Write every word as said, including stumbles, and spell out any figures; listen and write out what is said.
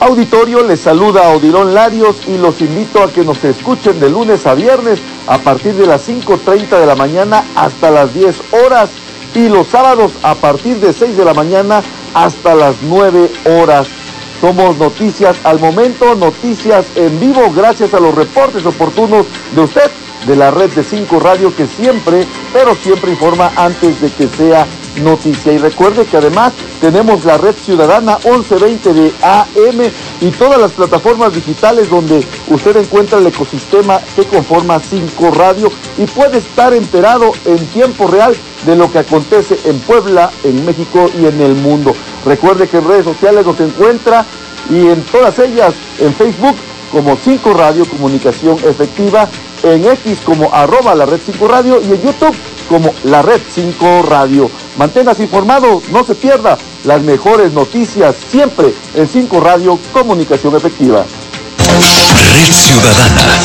Auditorio, les saluda Odilon Larios y los invito a que nos escuchen de lunes a viernes a partir de las cinco treinta de la mañana hasta las diez horas y los sábados a partir de seis de la mañana hasta las nueve horas. Somos Noticias al Momento, noticias en vivo gracias a los reportes oportunos de usted, de la red de cinco Radio que siempre, pero siempre informa antes de que sea noticia. Y recuerde que además tenemos la red ciudadana once veinte de A M y todas las plataformas digitales donde usted encuentra el ecosistema que conforma cinco Radio y puede estar enterado en tiempo real de lo que acontece en Puebla, en México y en el mundo. Recuerde que en redes sociales nos encuentra y en todas ellas, en Facebook como cinco Radio Comunicación Efectiva, en X como arroba la red cinco Radio y en YouTube como la red cinco Radio. Manténgase informado, no se pierda las mejores noticias siempre en cinco Radio Comunicación Efectiva. Red Ciudadana.